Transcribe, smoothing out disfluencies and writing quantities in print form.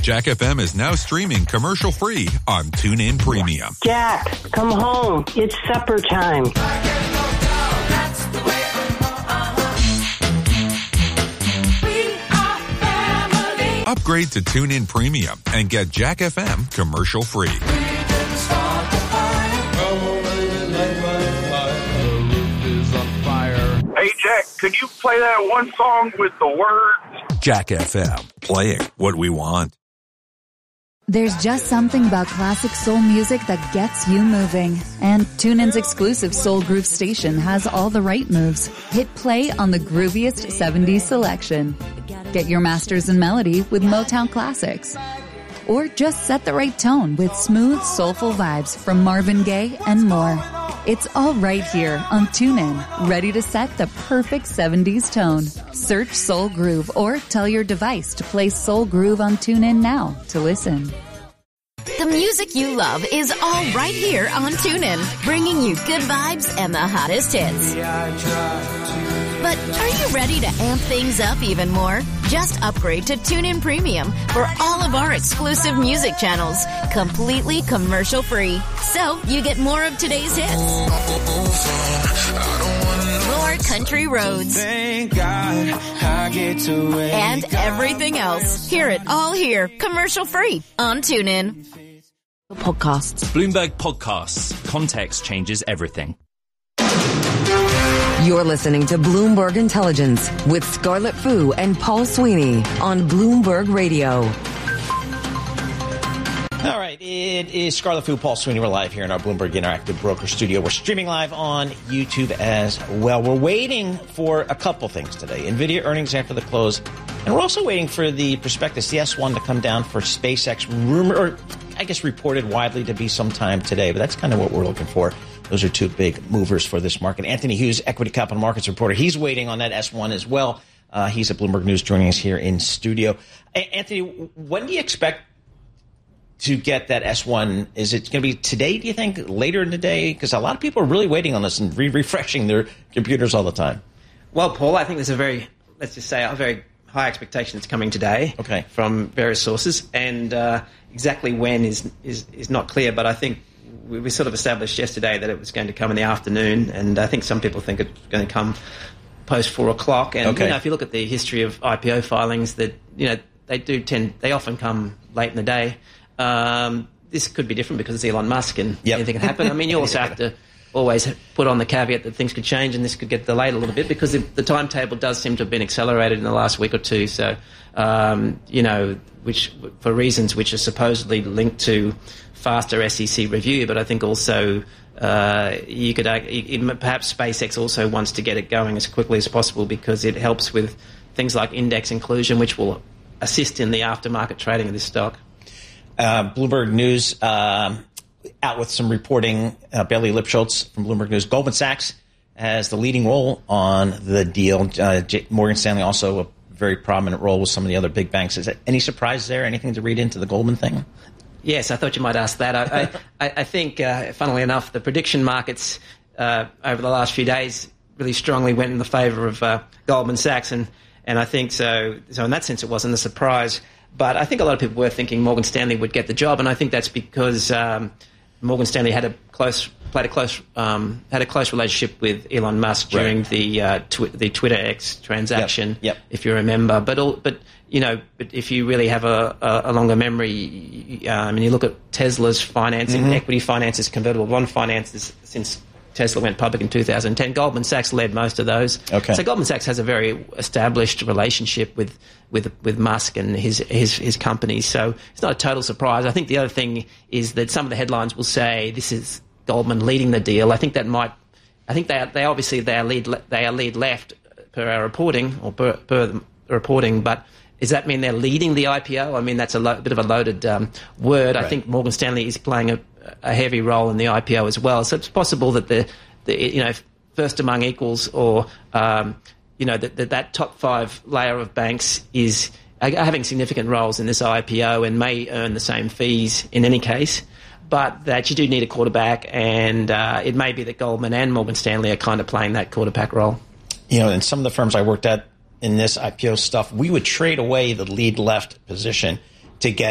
Jack FM is now streaming commercial-free on TuneIn Premium. Jack, come home. It's supper time. Upgrade to TuneIn Premium and get Jack FM commercial-free. Hey, Jack, could you play that one song with the words? Jack FM, playing what we want. There's just something about classic soul music that gets you moving. And TuneIn's exclusive Soul Groove station has all the right moves. Hit play on the grooviest 70s selection. Get your masters in melody with Motown classics. Or just set the right tone with smooth, soulful vibes from Marvin Gaye and more. It's all right here on TuneIn, ready to set the perfect 70s tone. Search Soul Groove or tell your device to play Soul Groove on TuneIn now to listen. The music you love is all right here on TuneIn, bringing you good vibes and the hottest hits. But are you ready to amp things up even more? Just upgrade to TuneIn Premium for all of our exclusive music channels, completely commercial-free. So you get more of today's hits, more country roads, thank God I get to and everything else. Hear it all here, commercial-free on TuneIn. Podcasts. Bloomberg Podcasts. Context changes everything. You're listening to Bloomberg Intelligence with Scarlett Fu and Paul Sweeney on Bloomberg Radio. All right, it is Scarlett Fu, Paul Sweeney. We're live here in our Bloomberg Interactive Broker Studio. We're streaming live on YouTube as well. We're waiting for a couple things today. NVIDIA earnings after the close. And we're also waiting for the prospectus, the S1, to come down for SpaceX. Reported widely to be sometime today. But that's kind of what we're looking for. Those are two big movers for this market. Anthony Hughes, Equity Capital Markets reporter. He's waiting on that S1 as well. He's at Bloomberg News joining us here in studio. Anthony, when do you expect to get that S1? Is it going to be today, do you think, later in the day? Because a lot of people are really waiting on this and refreshing their computers all the time. Well, Paul, I think there's a very high expectation it's coming today from various sources. And exactly when is not clear, but I think we sort of established yesterday that it was going to come in the afternoon, and I think some people think it's going to come post 4 o'clock. And if you look at the history of IPO filings, that they often come late in the day. This could be different because it's Elon Musk and anything can happen. I mean, you also have to always put on the caveat that things could change and this could get delayed a little bit because the timetable does seem to have been accelerated in the last week or two. So, which for reasons which are supposedly linked to faster SEC review, but I think also you could perhaps SpaceX also wants to get it going as quickly as possible because it helps with things like index inclusion, which will assist in the aftermarket trading of this stock. Bloomberg News out with some reporting. Bailey Lipschultz from Bloomberg News. Goldman Sachs has the leading role on the deal. Morgan Stanley also a very prominent role with some of the other big banks. Is there any surprise there? Anything to read into the Goldman thing? Yes, I thought you might ask that. I think, funnily enough, the prediction markets over the last few days really strongly went in the favour of Goldman Sachs, and I think so in that sense it wasn't a surprise. But I think a lot of people were thinking Morgan Stanley would get the job, and I think that's because Morgan Stanley had a close relationship with Elon Musk during the Twitter X transaction, if you remember. But if you really have a longer memory, you look at Tesla's financing, equity finances, convertible bond finances since Tesla went public in 2010. Goldman Sachs led most of those. So Goldman Sachs has a very established relationship with Musk and his companies. So it's not a total surprise. I think the other thing is that some of the headlines will say this is Goldman leading the deal. I think they are lead left per our reporting or per the reporting, but does that mean they're leading the IPO? I mean, that's a bit of a loaded word. Right. I think Morgan Stanley is playing a heavy role in the IPO as well. So it's possible that the first among equals or that top 5 layer of banks are having significant roles in this IPO and may earn the same fees in any case. But that you do need a quarterback, and it may be that Goldman and Morgan Stanley are kind of playing that quarterback role. In some of the firms I worked at in this IPO stuff, we would trade away the lead left position to get